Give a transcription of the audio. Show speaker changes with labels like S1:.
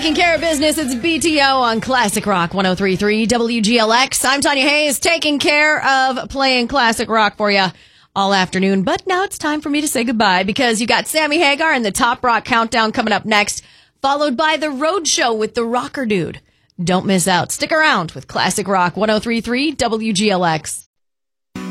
S1: Taking care of business, it's BTO on Classic Rock 103.3 WGLX. I'm Tanya Hayes, taking care of playing classic rock for you all afternoon. But now it's time for me to say goodbye because you got Sammy Hagar and the Top Rock Countdown coming up next, followed by The Road Show with the Rocker Dude. Don't miss out. Stick around with Classic Rock 103.3 WGLX.